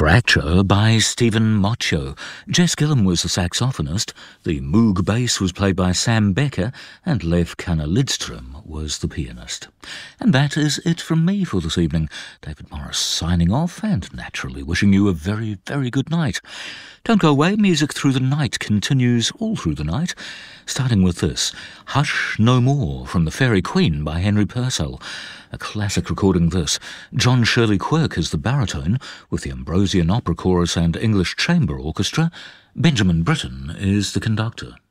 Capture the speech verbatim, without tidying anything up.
Fracture by Stephen Mocho. Jess Gillum was the saxophonist, the Moog bass was played by Sam Becker, and Lev Kanna-Lidström was the pianist. And that is it from me for this evening. David Morris signing off and naturally wishing you a very, very good night. Don't go away, music through the night continues all through the night, starting with this, Hush No More from The Fairy Queen by Henry Purcell. A classic recording this. John Shirley Quirk is the baritone, with the Ambrosian Opera Chorus and English Chamber Orchestra. Benjamin Britten is the conductor.